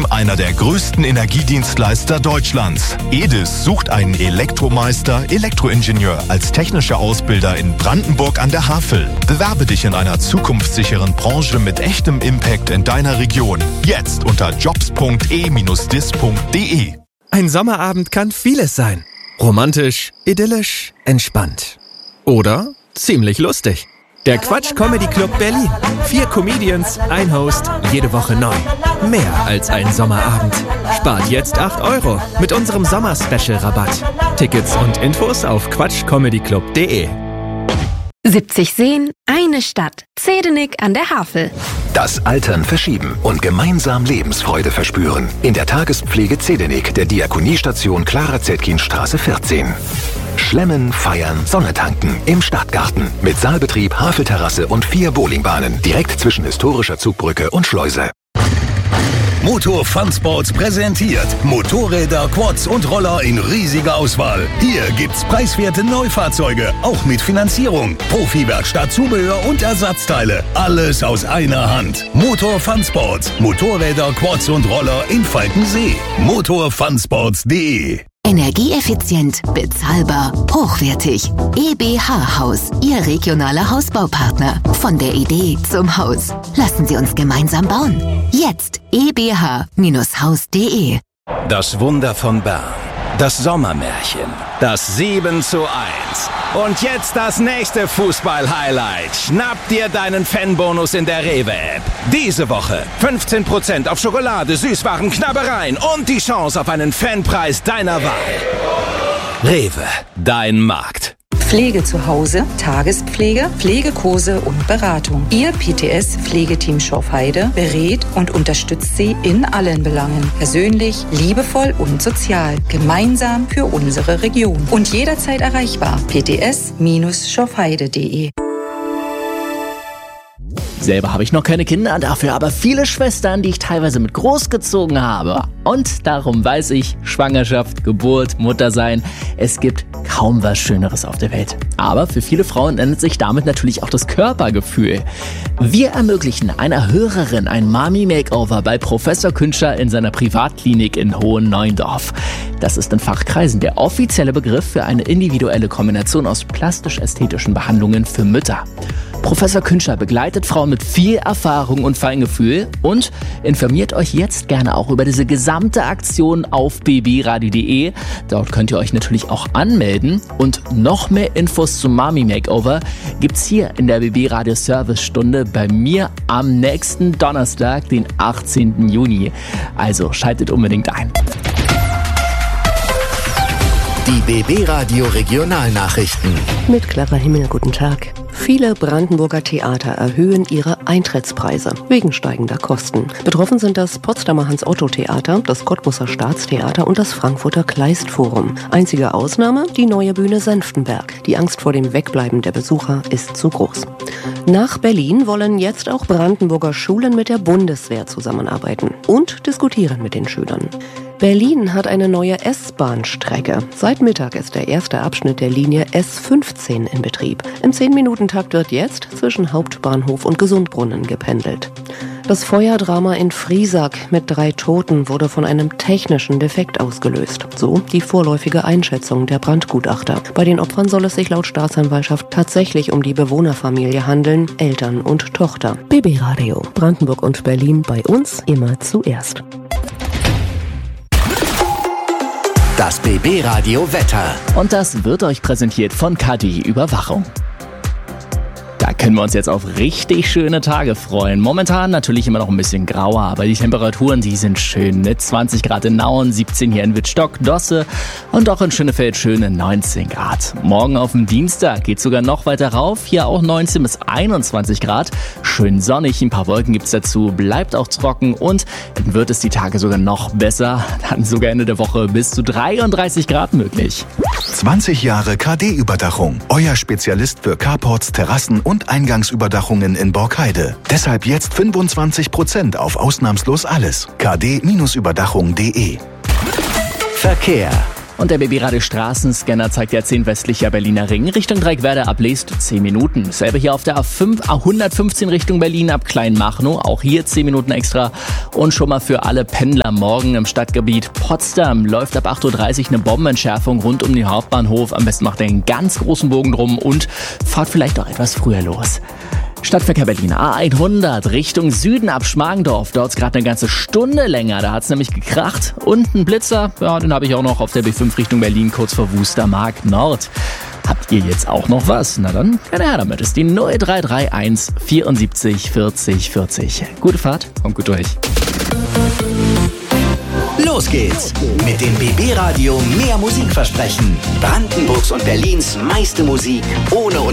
Team einer der größten Energiedienstleister Deutschlands. EDIS sucht einen Elektromeister, Elektroingenieur als technischer Ausbilder in Brandenburg an der Havel. Bewerbe dich in einer zukunftssicheren Branche mit echtem Impact in deiner Region. Jetzt unter jobs.e-dis.de. Ein Sommerabend kann vieles sein. Romantisch, idyllisch, entspannt. Oder ziemlich lustig. Der Quatsch Comedy Club Berlin. 4 Comedians, ein Host, jede Woche neu. Mehr als ein Sommerabend. Spart jetzt 8 € mit unserem Sommer-Special-Rabatt. Tickets und Infos auf quatschcomedyclub.de. 70 Seen, eine Stadt. Zedenik an der Havel. Das Altern verschieben und gemeinsam Lebensfreude verspüren. In der Tagespflege Zedenik der Diakoniestation Clara-Zetkin-Straße 14. Schlemmen, feiern, Sonne tanken im Stadtgarten. Mit Saalbetrieb, Havelterrasse und 4 Bowlingbahnen. Direkt zwischen historischer Zugbrücke und Schleuse. Motor Fun Sports präsentiert Motorräder, Quads und Roller in riesiger Auswahl. Hier gibt's preiswerte Neufahrzeuge, auch mit Finanzierung. Profi-Werkstatt, Zubehör und Ersatzteile. Alles aus einer Hand. Motor Fun Sports. Motorräder, Quads und Roller in Falkensee. motorfunsports.de. Energieeffizient, bezahlbar, hochwertig. EBH Haus, Ihr regionaler Hausbaupartner. Von der Idee zum Haus. Lassen Sie uns gemeinsam bauen. Jetzt ebh-haus.de. Das Wunder von Bern. Das Sommermärchen. Das 7:1. Und jetzt das nächste Fußball-Highlight. Schnapp dir deinen Fanbonus in der Rewe-App. Diese Woche 15% auf Schokolade, Süßwaren, Knabbereien und die Chance auf einen Fanpreis deiner Wahl. Rewe, dein Markt. Pflege zu Hause, Tagespflege, Pflegekurse und Beratung. Ihr PTS-Pflegeteam Schorfheide berät und unterstützt Sie in allen Belangen. Persönlich, liebevoll und sozial. Gemeinsam für unsere Region. Und jederzeit erreichbar. pts-schorfheide.de. Selber habe ich noch keine Kinder, dafür aber viele Schwestern, die ich teilweise mit großgezogen habe. Und darum weiß ich, Schwangerschaft, Geburt, Muttersein, es gibt kaum was Schöneres auf der Welt. Aber für viele Frauen ändert sich damit natürlich auch das Körpergefühl. Wir ermöglichen einer Hörerin ein Mami-Makeover bei Professor Künscher in seiner Privatklinik in Hohen-Neuendorf. Das ist in Fachkreisen der offizielle Begriff für eine individuelle Kombination aus plastisch-ästhetischen Behandlungen für Mütter. Professor Künscher begleitet Frauen mit viel Erfahrung und Feingefühl und informiert euch jetzt gerne auch über diese gesamte Aktion auf bbradio.de. Dort könnt ihr euch natürlich auch anmelden und noch mehr Infos zum Mami Makeover gibt's hier in der BB Radio Service Stunde bei mir am nächsten Donnerstag, den 18. Juni. Also schaltet unbedingt ein. Die BB Radio Regionalnachrichten. Mit Clara Himmel, guten Tag. Viele Brandenburger Theater erhöhen ihre Eintrittspreise wegen steigender Kosten. Betroffen sind das Potsdamer Hans-Otto-Theater, das Cottbuser Staatstheater und das Frankfurter Kleist-Forum. Einzige Ausnahme, die neue Bühne Senftenberg. Die Angst vor dem Wegbleiben der Besucher ist zu groß. Nach Berlin wollen jetzt auch Brandenburger Schulen mit der Bundeswehr zusammenarbeiten und diskutieren mit den Schülern. Berlin hat eine neue S-Bahn-Strecke. Seit Mittag ist der erste Abschnitt der Linie S15 in Betrieb. Im 10-Minuten-Takt wird jetzt zwischen Hauptbahnhof und Gesundbrunnen gependelt. Das Feuerdrama in Friesack mit 3 Toten wurde von einem technischen Defekt ausgelöst. So die vorläufige Einschätzung der Brandgutachter. Bei den Opfern soll es sich laut Staatsanwaltschaft tatsächlich um die Bewohnerfamilie handeln, Eltern und Tochter. BB Radio, Brandenburg und Berlin, bei uns immer zuerst. Das BB Radio Wetter. Und das wird euch präsentiert von KD Überwachung. Da können wir uns jetzt auf richtig schöne Tage freuen. Momentan natürlich immer noch ein bisschen grauer, aber die Temperaturen, die sind schön. Mit 20 Grad in Nauen, 17 hier in Wittstock, Dosse und auch in Schönefeld schöne 19 Grad. Morgen auf dem Dienstag geht sogar noch weiter rauf. Hier auch 19 bis 21 Grad. Schön sonnig, ein paar Wolken gibt's dazu, bleibt auch trocken und dann wird es die Tage sogar noch besser. Dann sogar Ende der Woche bis zu 33 Grad möglich. 20 Jahre KD-Überdachung. Euer Spezialist für Carports, Terrassen und Eingangsüberdachungen in Borkheide. Deshalb jetzt 25% auf ausnahmslos alles. kd-überdachung.de. Verkehr. Und der BB-Radio Straßenscanner zeigt der 10 westlicher Berliner Ring Richtung Dreieckwerder ab Leest 10 Minuten. Selbe hier auf der A115 Richtung Berlin ab Kleinmachnow, auch hier 10 Minuten extra. Und schon mal für alle Pendler morgen im Stadtgebiet Potsdam läuft ab 8.30 Uhr eine Bombenentschärfung rund um den Hauptbahnhof. Am besten macht ihr einen ganz großen Bogen drum und fahrt vielleicht auch etwas früher los. Stadtverkehr Berlin, A100 Richtung Süden ab Schmargendorf. Dauert es gerade eine ganze Stunde länger, da hat es nämlich gekracht. Und ein Blitzer, ja, den habe ich auch noch auf der B5 Richtung Berlin, kurz vor Wustermark Nord. Habt ihr jetzt auch noch was? Na dann, gerne her damit. Ist die 0331 74 40 40. Gute Fahrt, kommt gut durch. Los geht's mit dem BB Radio Mehr Musikversprechen. Brandenburgs und Berlins meiste Musik ohne